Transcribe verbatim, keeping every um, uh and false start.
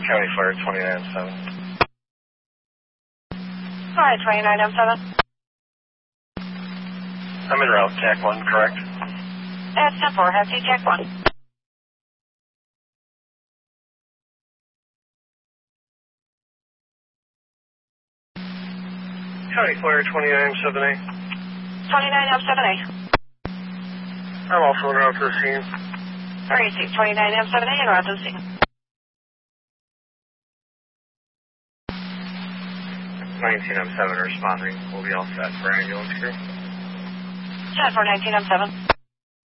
County Fire twenty-nine M seven. Hi, twenty-nine M seven. I'm in route, Jack one, correct? That's ten four, have you Jack one? County Fire twenty-nine M seven A. twenty-nine M seven A. I'm also en route to the scene. Alright, twenty-nine M seven A en route to the scene. nineteen M seven responding. We'll be all set for ambulance crew. ten four, nineteen M seven.